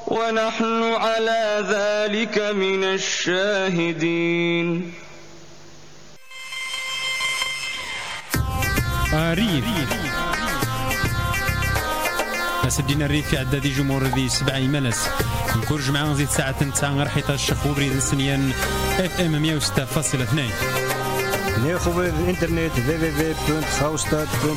ونحن على ذلك من الشاهدين. ريف سدينا الريف في عداد جمهور ذي 7 ملس نكون جمعة نزيد ساعة 9 غير حيت الشخو بريد السنيان FM 106.2 نيخو بالإنترنت www.gaustad.be